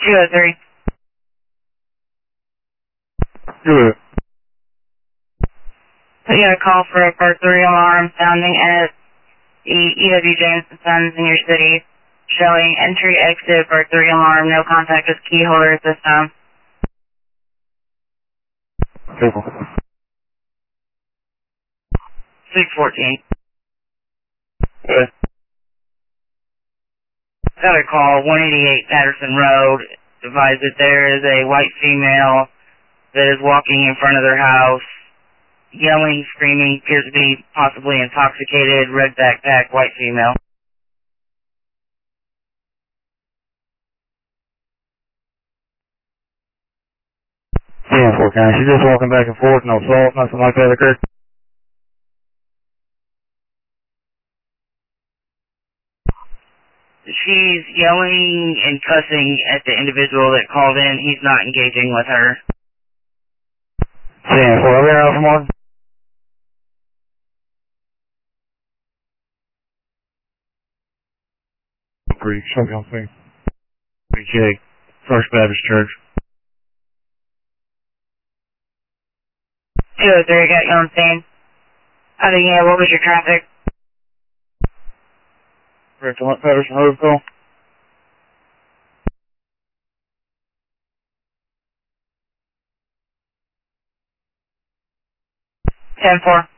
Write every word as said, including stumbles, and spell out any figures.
two oh three. Good. So you got a call for a part three alarm sounding at the E W James and Sons in your city, showing entry exit part three alarm, no contact with key holder at this time. Simple. six fourteen. Good. Got a call, one eighty-eight Patterson Road, advised that there is a white female that is walking in front of their house, yelling, screaming, appears to be possibly intoxicated, red backpack, white female. Yeah, four county. She's just walking back and forth, no assault, nothing like that occurred. She's yelling and cussing at the individual that called in. He's not engaging with her. Yeah, four, over there, Alpha Mark. Creek, something on thing. Big J, First Baptist Church. two oh three, got you on scene. How do you know, what was your traffic? Correct, on Patterson Road call. ten four.